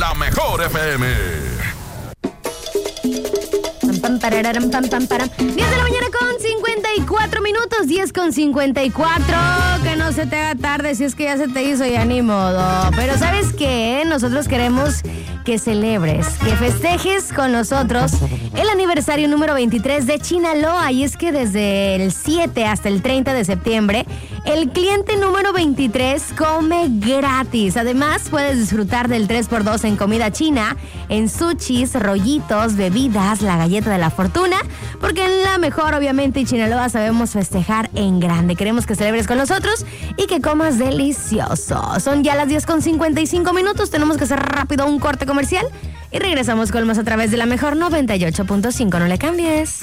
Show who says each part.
Speaker 1: la mejor FM.
Speaker 2: Pam, pararam, pam, pam, param. 10 de la mañana con 54 minutos, 10 con 54. Que no se te haga tarde, si es que ya se te hizo, ya ni modo. Pero ¿sabes qué? Nosotros queremos que celebres, que festejes con nosotros el aniversario número 23 de Chinaloa. Y es que desde el 7 hasta el 30 de septiembre, el cliente número 23 come gratis. Además, puedes disfrutar del 3x2 en comida china, en sushis, rollitos, bebidas, la galleta de la fortuna, porque en la mejor, obviamente, y Chinaloa sabemos festejar en grande. Queremos que celebres con nosotros y que comas delicioso. Son ya las 10 con 55 minutos. Tenemos que hacer rápido un corte comercial y regresamos con más a través de la mejor 98.5. No le cambies.